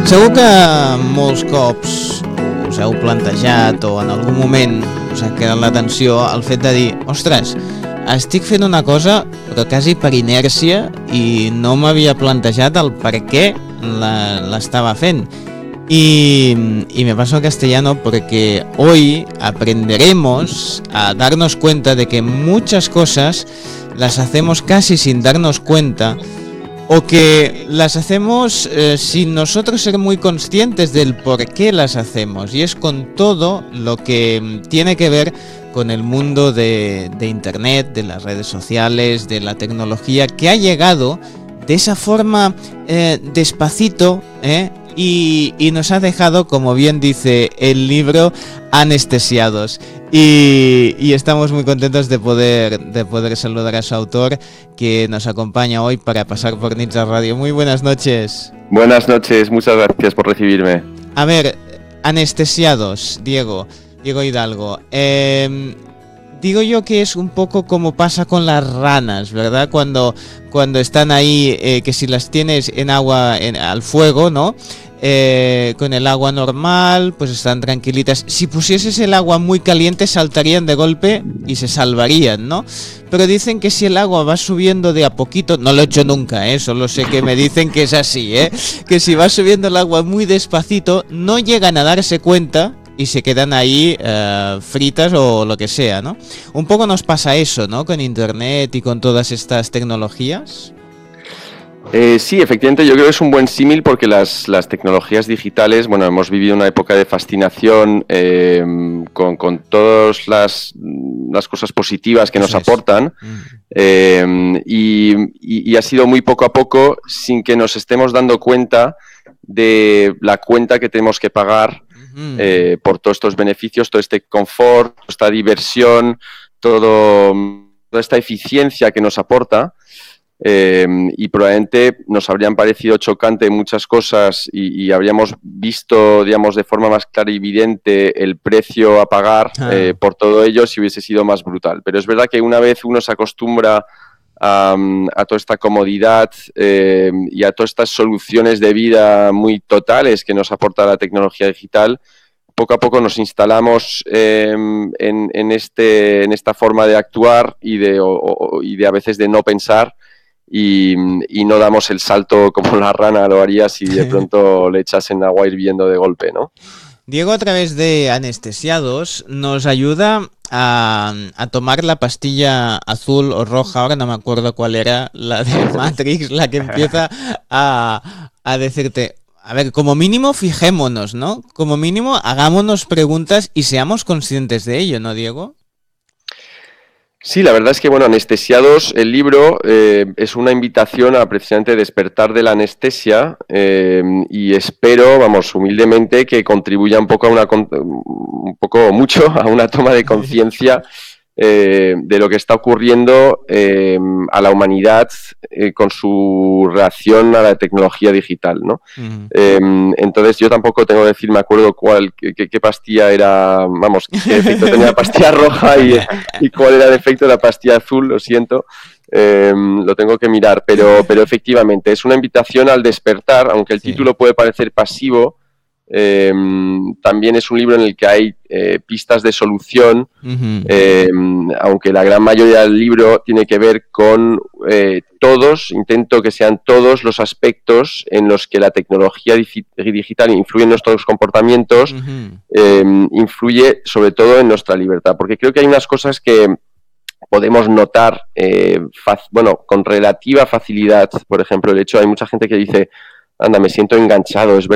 Segur que molts cops us heu plantejat o en algun moment us ha quedat l'atenció el fet de dir, ostres, estic fent una cosa però quasi per inèrcia i no m'havia plantejat el per què l'estava fent. Y me paso a castellano porque hoy aprenderemos a darnos cuenta de que muchas cosas las hacemos casi sin darnos cuenta, o que las hacemos sin nosotros ser muy conscientes del por qué las hacemos, y es con todo lo que tiene que ver con el mundo de Internet, de las redes sociales, de la tecnología, que ha llegado de esa forma despacito, y nos ha dejado, como bien dice el libro, anestesiados. Y estamos muy contentos de poder saludar a su autor, que nos acompaña hoy para pasar por Nitsa Radio. Muy buenas noches. Buenas noches, muchas gracias por recibirme. A ver, anestesiados, Diego Hidalgo. Digo yo que es un poco como pasa con las ranas, ¿verdad? Cuando están ahí, que si las tienes en agua, al fuego, ¿no? Con el agua normal, pues están tranquilitas. Si pusieses el agua muy caliente, saltarían de golpe y se salvarían, ¿no? Pero dicen que si el agua va subiendo de a poquito, no lo he hecho nunca, solo sé que me dicen que es así, que si va subiendo el agua muy despacito, no llegan a darse cuenta y se quedan ahí fritas o lo que sea, ¿no? Un poco nos pasa eso, ¿no? Con Internet y con todas estas tecnologías. Sí, efectivamente, yo creo que es un buen símil porque las tecnologías digitales, bueno, hemos vivido una época de fascinación con todas las cosas positivas que nos aportan, y ha sido muy poco a poco, sin que nos estemos dando cuenta de la cuenta que tenemos que pagar por todos estos beneficios, todo este confort, toda esta diversión, toda esta eficiencia que nos aporta. Y probablemente nos habrían parecido chocante muchas cosas y habríamos visto, digamos, de forma más clara y evidente el precio a pagar por todo ello si hubiese sido más brutal. Pero es verdad que una vez uno se acostumbra a toda esta comodidad y a todas estas soluciones de vida muy totales que nos aporta la tecnología digital, poco a poco nos instalamos en esta forma de actuar y de a veces de no pensar. Y no damos el salto como la rana lo haría si de pronto le echasen agua hirviendo de golpe, ¿no? Diego, a través de Anestesiados, nos ayuda a tomar la pastilla azul o roja, ahora no me acuerdo cuál era, la de Matrix, la que empieza a decirte, a ver, como mínimo fijémonos, ¿no? Como mínimo hagámonos preguntas y seamos conscientes de ello, ¿no, Diego? Sí, la verdad es que, bueno, Anestesiados, el libro, es una invitación a precisamente despertar de la anestesia y espero, vamos, humildemente, que contribuya un poco mucho a una toma de conciencia de lo que está ocurriendo a la humanidad con su reacción a la tecnología digital, ¿no? Entonces yo tampoco tengo que decir, me acuerdo qué pastilla era, vamos, qué efecto tenía la pastilla roja y cuál era el efecto de la pastilla azul, lo siento. Lo tengo que mirar, pero efectivamente es una invitación al despertar, aunque el título puede parecer pasivo. También es un libro en el que hay pistas de solución, aunque la gran mayoría del libro tiene que ver con intento que sean todos los aspectos en los que la tecnología digital influye en nuestros comportamientos, influye sobre todo en nuestra libertad, porque creo que hay unas cosas que podemos notar con relativa facilidad. Por ejemplo, el hecho, hay mucha gente que dice, anda, me siento enganchado, es